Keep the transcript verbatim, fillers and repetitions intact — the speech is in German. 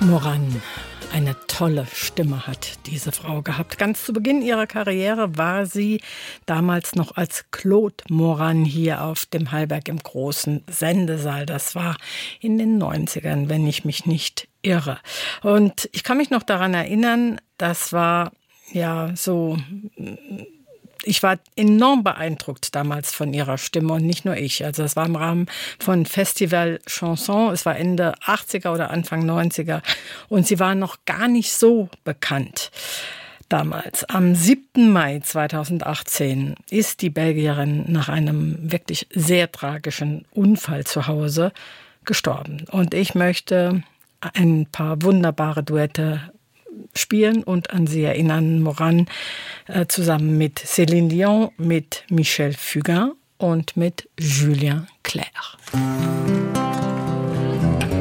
Moran. Eine tolle Stimme hat diese Frau gehabt. Ganz zu Beginn ihrer Karriere war sie damals noch als Claude Moran hier auf dem Hallberg im großen Sendesaal. Das war in den neunzigern, wenn ich mich nicht irre. Und ich kann mich noch daran erinnern, das war ja so... Ich war enorm beeindruckt damals von ihrer Stimme und nicht nur ich. Also es war im Rahmen von Festival Chanson. Es war Ende achtziger oder Anfang neunziger und sie war noch gar nicht so bekannt. Damals, am siebten Mai zweitausendachtzehn, ist die Belgierin nach einem wirklich sehr tragischen Unfall zu Hause gestorben. Und ich möchte ein paar wunderbare Duette spielen und an sie erinnern. Moran äh, zusammen mit Céline Dion, mit Michel Fugain und mit Julien Clerc.